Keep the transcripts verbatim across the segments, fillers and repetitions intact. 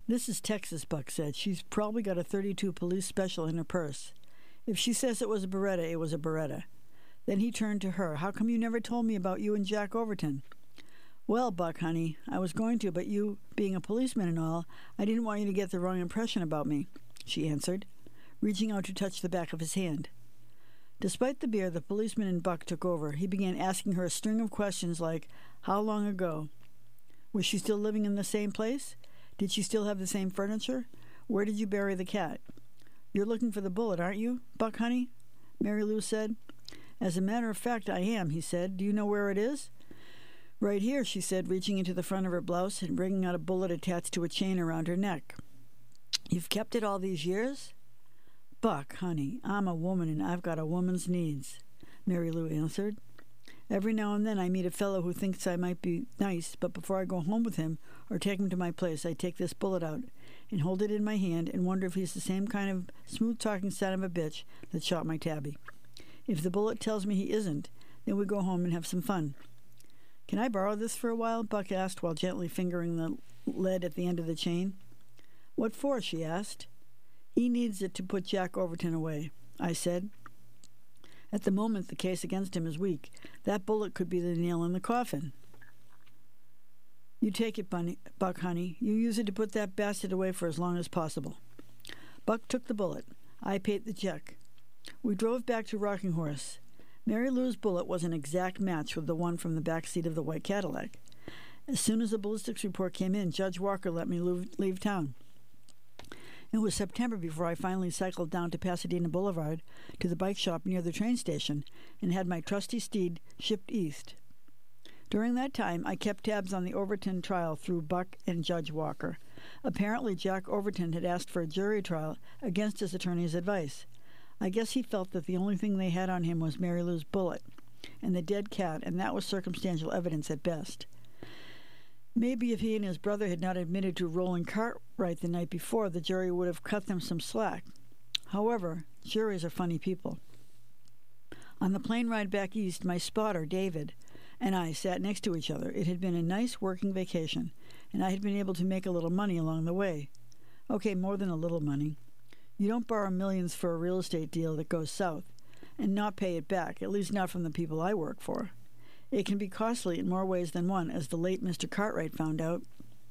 "This is Texas," Buck said. "She's probably got a thirty-two police special in her purse. If she says it was a Beretta, it was a Beretta." Then he turned to her. "How come you never told me about you and Jack Overton?" "Well, Buck, honey, I was going to, but you, being a policeman and all, I didn't want you to get the wrong impression about me," she answered, reaching out to touch the back of his hand. Despite the beer, the policeman in Buck took over. He began asking her a string of questions like, how long ago? Was she still living in the same place? Did she still have the same furniture? Where did you bury the cat? "You're looking for the bullet, aren't you, Buck, honey?" Mary Lou said. "As a matter of fact, I am," he said. "Do you know where it is?" "Right here," she said, reaching into the front of her blouse and bringing out a bullet attached to a chain around her neck. "You've kept it all these years?" "Buck, honey, I'm a woman and I've got a woman's needs," Mary Lou answered. "Every now and then I meet a fellow who thinks I might be nice, but before I go home with him or take him to my place, I take this bullet out and hold it in my hand and wonder if he's the same kind of smooth-talking son of a bitch that shot my tabby. If the bullet tells me he isn't, then we go home and have some fun." "Can I borrow this for a while?" Buck asked while gently fingering the lead at the end of the chain. "What for?" she asked. "He needs it to put Jack Overton away," I said. "At the moment, the case against him is weak. That bullet could be the nail in the coffin." "You take it, Bunny, Buck, honey. You use it to put that bastard away for as long as possible." Buck took the bullet. I paid the check. We drove back to Rocking Horse. Mary Lou's bullet was an exact match with the one from the back seat of the white Cadillac. As soon as the ballistics report came in, Judge Walker let me leave town. It was September before I finally cycled down to Pasadena Boulevard to the bike shop near the train station and had my trusty steed shipped east. During that time, I kept tabs on the Overton trial through Buck and Judge Walker. Apparently, Jack Overton had asked for a jury trial against his attorney's advice. I guess he felt that the only thing they had on him was Mary Lou's bullet and the dead cat, and that was circumstantial evidence at best. Maybe if he and his brother had not admitted to rolling Cartwright the night before, the jury would have cut them some slack. However, juries are funny people. On the plane ride back east, my spotter, David, and I sat next to each other. It had been a nice working vacation, and I had been able to make a little money along the way. Okay, more than a little money. You don't borrow millions for a real estate deal that goes south and not pay it back, at least not from the people I work for. It can be costly in more ways than one, as the late Mister Cartwright found out.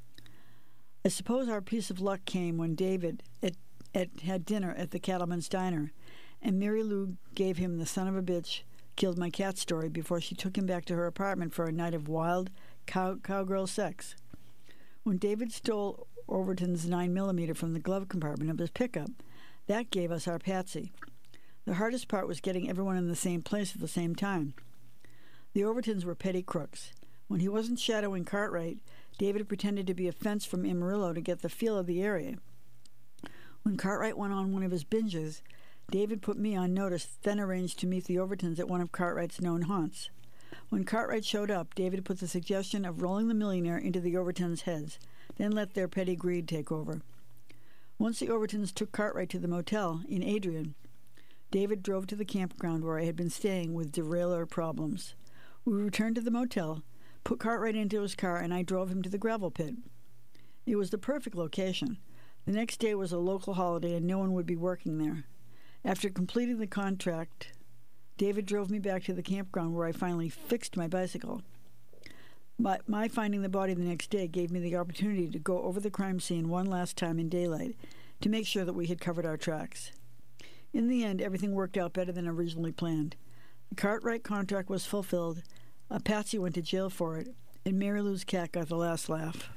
I suppose our piece of luck came when David at, at, had dinner at the Cattleman's Diner, and Mary Lou gave him the son of a bitch, killed my cat story before she took him back to her apartment for a night of wild cow, cowgirl sex. When David stole Overton's nine millimeter from the glove compartment of his pickup, that gave us our Patsy. The hardest part was getting everyone in the same place at the same time. The Overtons were petty crooks. When he wasn't shadowing Cartwright, David pretended to be a fence from Amarillo to get the feel of the area. When Cartwright went on one of his binges, David put me on notice, then arranged to meet the Overtons at one of Cartwright's known haunts. When Cartwright showed up, David put the suggestion of rolling the millionaire into the Overtons' heads, then let their petty greed take over. Once the Overtons took Cartwright to the motel in Adrian, David drove to the campground where I had been staying with derailleur problems. We returned to the motel, put Cartwright into his car, and I drove him to the gravel pit. It was the perfect location. The next day was a local holiday and no one would be working there. After completing the contract, David drove me back to the campground where I finally fixed my bicycle. My, my finding the body the next day gave me the opportunity to go over the crime scene one last time in daylight to make sure that we had covered our tracks. In the end, everything worked out better than originally planned. The Cartwright contract was fulfilled, a Patsy went to jail for it, and Mary Lou's cat got the last laugh.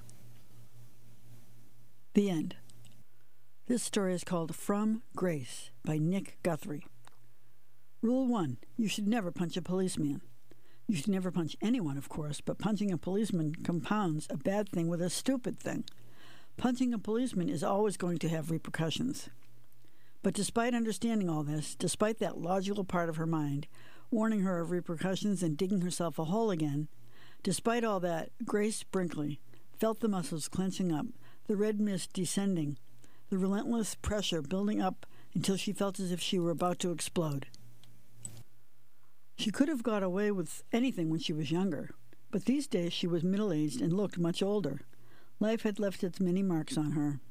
The end. This story is called From Grace by Nick Guthrie. Rule one. You should never punch a policeman. You should never punch anyone, of course, but punching a policeman compounds a bad thing with a stupid thing. Punching a policeman is always going to have repercussions. But despite understanding all this, despite that logical part of her mind, warning her of repercussions and digging herself a hole again, despite all that, Grace Brinkley felt the muscles clenching up, the red mist descending, the relentless pressure building up until she felt as if she were about to explode. She could have got away with anything when she was younger, but these days she was middle-aged and looked much older. Life had left its many marks on her.